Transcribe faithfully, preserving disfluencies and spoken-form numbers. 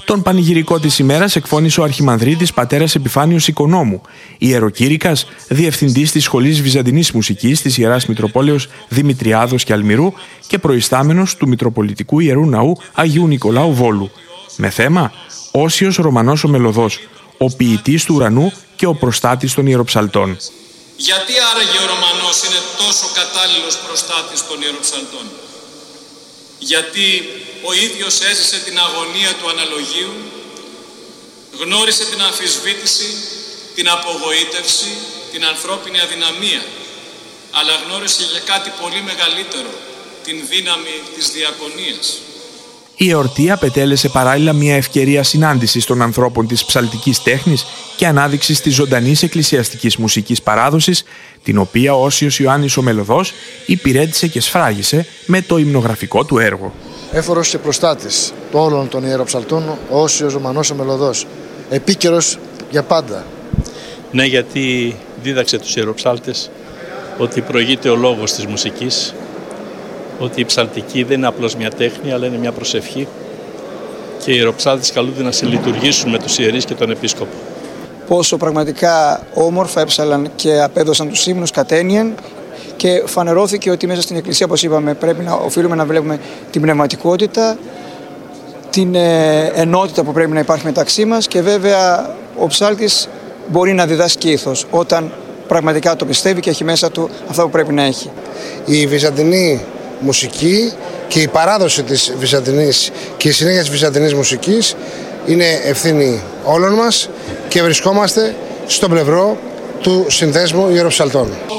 Τον πανηγυρικό της ημέρας εκφώνησε ο Αρχιμανδρίτης πατέρας Επιφάνιος Οικονόμου, ιεροκήρυκας, διευθυντής της Σχολής Βυζαντινής Μουσικής της Ιεράς Μητροπόλεως Δημητριάδος και Αλμυρού και προϊστάμενος του Μητροπολιτικού Ιερού Ναού Αγίου Νικολάου Βόλου. Με θέμα «Όσιος Ρωμανός ο Μελωδός, ο ποιητής του ουρανού και ο προστάτης των ιεροψαλτών». Γιατί άραγε ο Ρωμανός είναι τόσο κατάλληλος προστάτης των ιεροψαλτών? Γιατί ο ίδιος έζησε την αγωνία του αναλογίου, γνώρισε την αμφισβήτηση, την απογοήτευση, την ανθρώπινη αδυναμία, αλλά γνώρισε για κάτι πολύ μεγαλύτερο, την δύναμη της διακονίας. Η εορτή απετέλεσε παράλληλα μια ευκαιρία συνάντησης των ανθρώπων της ψαλτικής τέχνης και ανάδειξης της ζωντανής εκκλησιαστικής μουσικής παράδοσης, την οποία ο Όσιος Ιωάννης ο Μελωδός υπηρέτησε και σφράγισε με το υμνογραφικό του έργο. Έφορος και προστάτης όλων των ιεροψαλτών, ο Όσιος Ρωμανός ο Μελωδός, επίκαιρος για πάντα. Ναι, γιατί δίδαξε τους ιεροψάλτες ότι προηγείται ο λόγος της μουσικής, ότι η ψαλτική δεν είναι απλώς μια τέχνη, αλλά είναι μια προσευχή και οι ιεροψάλτες καλούνται να συλλειτουργήσουν με τους ιερείς και τον επίσκοπο. Πόσο πραγματικά όμορφα έψαλαν και απέδωσαν τους ύμνους κατένιεν και φανερώθηκε ότι μέσα στην Εκκλησία, όπως είπαμε, πρέπει να οφείλουμε να βλέπουμε την πνευματικότητα, την ενότητα που πρέπει να υπάρχει μεταξύ μας και βέβαια ο ψάλτης μπορεί να διδάσκει ήθος όταν πραγματικά το πιστεύει και έχει μέσα του αυτά που πρέπει να έχει. Η βυζαντινή μουσική και η παράδοση της βυζαντινής και η συνέχεια της βυζαντινής μουσικής είναι ευθύνη όλων μας και βρισκόμαστε στο πλευρό του Συνδέσμου Ιεροψαλτών.